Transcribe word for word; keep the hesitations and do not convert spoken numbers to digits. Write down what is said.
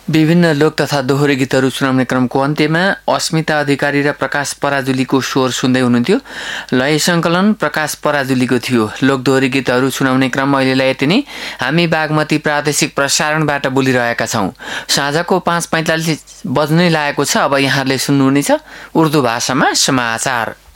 विभिन्न लोक तथा दोहोरी गीतहरू सुनाउने क्रमको अन्त्यमा अस्मिता अधिकारी र प्रकाश पराजुलीको स्वर सुन्दै हुनुहुन्थ्यो। लय सङ्कलन प्रकाश पराजुलीको थियो। लोक दोहोरी गीतहरू सुनाउने क्रम अहिलेलाई यति नै। हामी बागमती प्रादेशिक प्रसारणबाट बोलिरहेका छौँ। साँझको पाँच पैँतालिस बज्नै लागेको छ। अब यहाँहरूले सुन्नुहुनेछ उर्दू भाषामा समाचार।